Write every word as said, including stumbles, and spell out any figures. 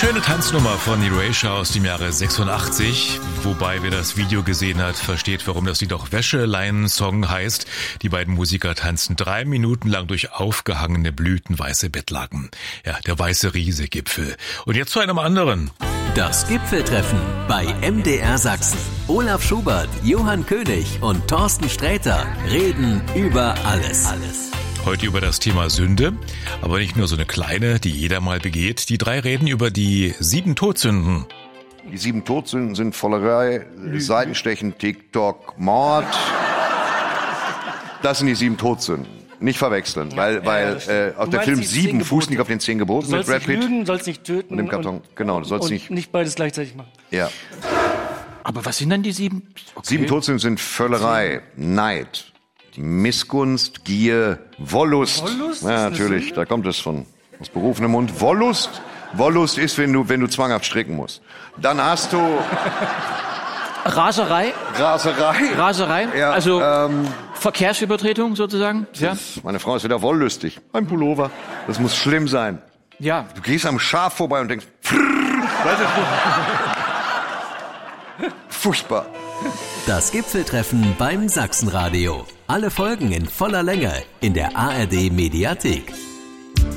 Schöne Tanznummer von Erasure aus dem Jahre sechsundachtzig, wobei wer das Video gesehen hat, versteht, warum das Lied auch Wäscheleinen-Song heißt. Die beiden Musiker tanzen drei Minuten lang durch aufgehangene blütenweiße Bettlaken. Ja, der weiße Riese-Gipfel. Und jetzt zu einem anderen. Das Gipfeltreffen bei M D R Sachsen. Olaf Schubert, Johann König und Thorsten Sträter reden über alles. alles. Heute über das Thema Sünde, aber nicht nur so eine kleine, die jeder mal begeht. Die drei reden über die sieben Todsünden. Die sieben Todsünden sind Vollerei, Seitenstechen, TikTok, Mord. Das sind die sieben Todsünden. Nicht verwechseln, ja, weil, weil ja, äh, auch der Film Sieben fußt nicht auf den zehn Geboten mit Brad Pitt. Du sollst nicht lügen, sollst nicht töten. Und im Karton, und, genau, du sollst und nicht... nicht beides gleichzeitig machen. Ja. Aber was sind denn die sieben? Okay. Sieben Todsünden sind Völlerei, Neid, die Missgunst, Gier, Wollust. Wollust? Ja, natürlich, da kommt es von aus berufenem Mund. Wollust, Wollust ist, wenn du, wenn du zwanghaft stricken musst. Dann hast du... Raserei? Raserei. Raserei? Ja, also ähm, Verkehrsübertretung sozusagen? Ja. Meine Frau ist wieder wollüstig. Ein Pullover. Das muss schlimm sein. Ja. Du gehst am Schaf vorbei und denkst... Furchtbar. Das Gipfeltreffen beim Sachsenradio. Alle Folgen in voller Länge in der A R D Mediathek.